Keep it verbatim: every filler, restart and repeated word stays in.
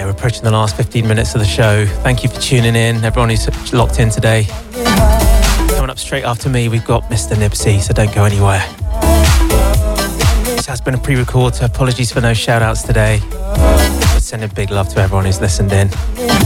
Yeah, we're approaching the last fifteen minutes of the show. Thank you for tuning in, everyone who's locked in today. Coming up straight after me, we've got Mister Nipsey, so don't go anywhere. This has been a pre-record, so apologies for no shout-outs today. But sending big love to everyone who's listened in.